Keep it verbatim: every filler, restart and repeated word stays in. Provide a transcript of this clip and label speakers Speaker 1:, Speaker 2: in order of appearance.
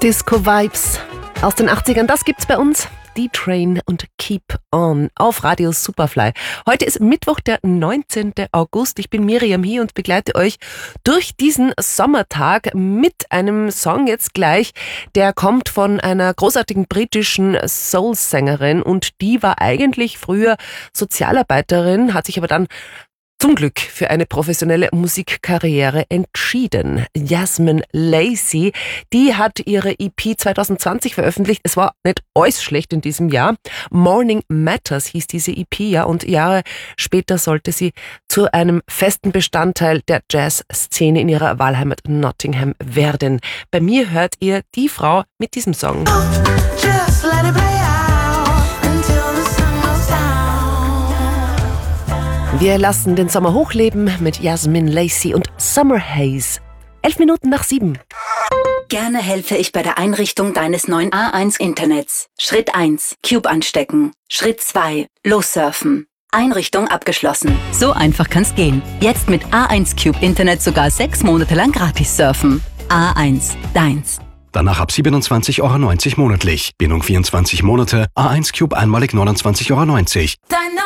Speaker 1: Disco-Vibes aus den achtzigern, das gibt's bei uns. D-Train und Keep On auf Radio Superfly. Heute ist Mittwoch, der neunzehnten August. Ich bin Miriam hier und begleite euch durch diesen Sommertag mit einem Song jetzt gleich. Der kommt von einer großartigen britischen Soul-Sängerin und die war eigentlich früher Sozialarbeiterin, hat sich aber dann zum Glück für eine professionelle Musikkarriere entschieden. Yasmin Lacey, die hat ihre E P zwanzig zwanzig veröffentlicht. Es war nicht alles schlecht in diesem Jahr. Morning Matters hieß diese E P, ja, und Jahre später sollte sie zu einem festen Bestandteil der Jazz-Szene in ihrer Wahlheimat Nottingham werden. Bei mir hört ihr die Frau mit diesem Song. Just let it play. Wir lassen den Sommer hochleben mit Yasmin Lacey und Summer Haze. Elf Minuten nach sieben.
Speaker 2: Gerne helfe ich bei der Einrichtung deines neuen A eins Internets. Schritt eins. Cube anstecken. Schritt zwei. Lossurfen. Einrichtung abgeschlossen. So einfach kann's gehen. Jetzt mit A eins Cube Internet sogar sechs Monate lang gratis surfen. A eins. Deins.
Speaker 3: Danach ab siebenundzwanzig Euro neunzig monatlich. Bindung vierundzwanzig Monate. A eins Cube einmalig neunundzwanzig Euro neunzig.
Speaker 2: Dein